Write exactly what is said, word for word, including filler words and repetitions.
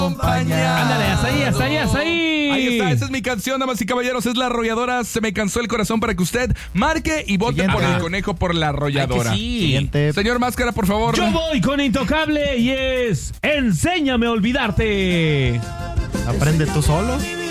Ándale, hasta ahí, hasta ahí, hasta ahí. Ahí está, esa es mi canción, damas y caballeros. Es La Arrolladora. Se me cansó el corazón para que usted marque y vote Siguiente. por el conejo por La Arrolladora. Ay, que sí. Siguiente. Señor Máscara, por favor. Yo voy con Intocable y es Enséñame a olvidarte. Aprende tú solo.